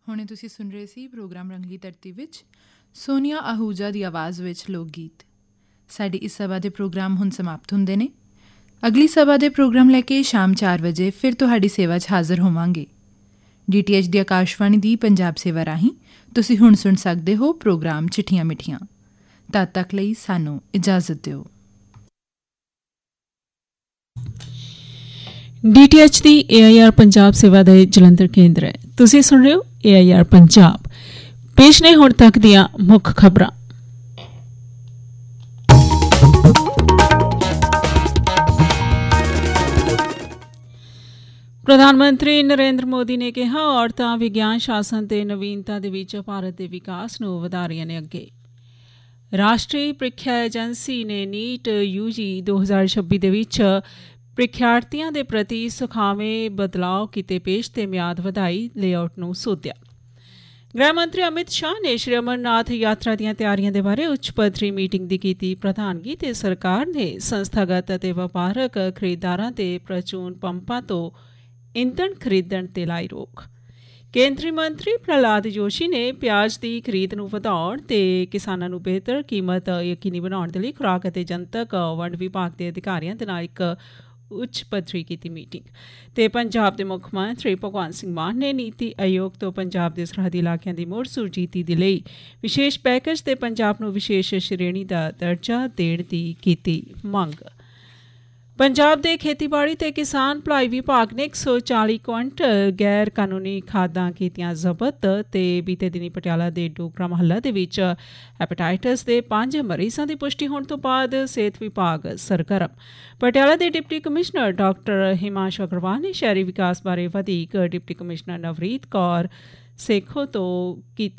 ਹੁਣੇ ਤੁਸੀਂ ਸੁਣ ਰਹੇ ਸੀ ਪ੍ਰੋਗਰਾਮ ਰੰਗਲੀ ਧਰਤੀ ਵਿੱਚ ਸੋਨੀਆ ਆਹੂਜਾ ਦੀ ਆਵਾਜ਼ ਵਿੱਚ ਲੋਕ ਗੀਤ। ਸਾਡੀ ਇਸ ਸਭਾ ਦੇ ਪ੍ਰੋਗਰਾਮ ਹੁਣ ਸਮਾਪਤ ਹੁੰਦੇ ਨੇ। ਅਗਲੀ ਸਭਾ ਦੇ ਪ੍ਰੋਗਰਾਮ ਲੈ ਕੇ ਸ਼ਾਮ 4 ਵਜੇ ਫਿਰ ਤੁਹਾਡੀ ਸੇਵਾ 'ਚ ਹਾਜ਼ਰ ਹੋਵਾਂਗੇ। DTH ਦੀ ਆਕਾਸ਼ਵਾਣੀ ਦੀ ਪੰਜਾਬ ਸੇਵਾ ਰਾਹੀਂ ਤੁਸੀਂ ਹੁਣ ਸੁਣ ਸਕਦੇ ਹੋ ਪ੍ਰੋਗਰਾਮ ਚਿੱਠੀਆਂ ਮਿੱਠੀਆਂ। ਤਦ ਤੱਕ ਲਈ ਸਾਨੂੰ ਇਜਾਜ਼ਤ ਦਿਓ। DTH ਦੀ AIR ਪੰਜਾਬ ਸੇਵਾ ਦਾ ਜਲੰਧਰ ਕੇਂਦਰ ਹੈ। ਤੁਸੀਂ ਸੁਣ ਰਹੇ ਹੋ AIR ਪੰਜਾਬ। ਪੇਸ਼ ਨੇ ਹੁਣ ਤੱਕ ਦੀਆਂ ਮੁੱਖ ਖਬਰਾਂ। ਪ੍ਰਧਾਨ ਮੰਤਰੀ ਨਰਿੰਦਰ ਮੋਦੀ ਨੇ ਕਿਹਾ, ਔਰਤਾਂ ਵਿਗਿਆਨ, ਸ਼ਾਸਨ ਤੇ ਨਵੀਨਤਾ ਦੇ ਵਿੱਚ ਭਾਰਤ ਦੇ ਵਿਕਾਸ ਨੂੰ ਵਧਾ ਰਹੀਆਂ ਨੇ ਅੱਗੇ। ਰਾਸ਼ਟਰੀ ਪ੍ਰੀਖਿਆ ਏਜੰਸੀ ਨੇ ਨੀਟ UG 2026 ਦੇ ਵਿੱਚ ਪ੍ਰੀਖਿਆਰਥੀਆਂ ਦੇ ਪ੍ਰਤੀ ਸੁਖਾਵੇਂ ਬਦਲਾਅ ਕੀਤੇ ਪੇਸ਼ ਤੇ ਮਿਆਦ ਵਧਾਈ ਲੇਆਊਟ ਨੂੰ ਸੋਧਿਆ। ਗ੍ਰਹਿ ਮੰਤਰੀ ਅਮਿਤ ਸ਼ਾਹ ਨੇ ਸ਼੍ਰੀ ਅਮਰਨਾਥ ਯਾਤਰਾ ਦੀਆਂ ਤਿਆਰੀਆਂ ਦੇ ਬਾਰੇ ਉੱਚ ਪੱਧਰੀ ਮੀਟਿੰਗ ਦੀ ਕੀਤੀ ਪ੍ਰਧਾਨਗੀ ਤੇ ਸਰਕਾਰ ਨੇ ਸੰਸਥਾਗਤ ਅਤੇ ਵਪਾਰਕ ਖਰੀਦਦਾਰਾਂ ਤੇ ਪ੍ਰਚੂਨ ਪੰਪਾਂ ਤੋਂ ਇੰਧਣ ਖਰੀਦਣ ਤੇ ਲਾਈ ਰੋਕ। ਕੇਂਦਰੀ ਮੰਤਰੀ ਪ੍ਰਹਲਾਦ ਜੋਸ਼ੀ ਨੇ ਪਿਆਜ਼ ਦੀ ਖਰੀਦ ਨੂੰ ਵਧਾਉਣ ਤੇ ਕਿਸਾਨਾਂ ਨੂੰ ਬਿਹਤਰ ਕੀਮਤ ਯਕੀਨੀ ਬਣਾਉਣ ਦੇ ਲਈ ਖੁਰਾਕ ਅਤੇ ਜਨਤਕ ਵੰਡ ਵਿਭਾਗ ਦੇ ਅਧਿਕਾਰੀਆਂ ਦੇ ਨਾਲ ਇੱਕ ਉੱਚ ਪੱਧਰੀ ਕੀਤੀ ਮੀਟਿੰਗ। ਤੇ ਪੰਜਾਬ ਦੇ ਮੁੱਖ ਮੰਤਰੀ ਭਗਵੰਤ ਸਿੰਘ ਮਾਨ ਨੇ ਨੀਤੀ ਆਯੋਗ ਤੋਂ ਪੰਜਾਬ ਦੇ ਸਰਹੱਦੀ ਇਲਾਕਿਆਂ ਦੀ ਮੁੜ ਸੁਰਜੀਤੀ ਦੇ ਲਈ ਵਿਸ਼ੇਸ਼ ਪੈਕੇਜ ਤੇ ਪੰਜਾਬ ਨੂੰ ਵਿਸ਼ੇਸ਼ ਸ਼੍ਰੇਣੀ ਦਾ ਦਰਜਾ ਦੇਣ ਦੀ ਕੀਤੀ ਮੰਗ। ਪੰਜਾਬ ਦੇ ਖੇਤੀਬਾੜੀ ਤੇ ਕਿਸਾਨ ਭਲਾਈ ਵਿਭਾਗ ਨੇ 140 ਕੁਇੰਟਲ ਗੈਰ ਕਾਨੂੰਨੀ ਖਾਦਾਂ ਕੀਤੀਆਂ ਜ਼ਬਤ ਤੇ ਬੀਤੇ ਦਿਨੀ ਪਟਿਆਲਾ ਦੇ ਡੋਗਰਾ ਮਹੱਲਾ ਦੇ ਵਿੱਚ ਹੈਪੇਟਾਈਟਸ ਦੇ 5 ਮਰੀਜ਼ਾਂ ਦੀ ਪੁਸ਼ਟੀ ਹੋਣ ਤੋਂ ਬਾਅਦ ਸਿਹਤ ਵਿਭਾਗ ਸਰਗਰਮ। ਪਟਿਆਲਾ ਦੇ deputy commissioner doctor Himanshu Agarwal ਨੇ ਸ਼ਹਿਰੀ ਵਿਕਾਸ ਬਾਰੇ ਵਧੀਕ ਡਿਪਟੀ ਕਮਿਸ਼ਨਰ ਨਵਰੀਤ ਕੌਰ ਸੇਖੋਂ ਤੋਂ ਕੀਤੀ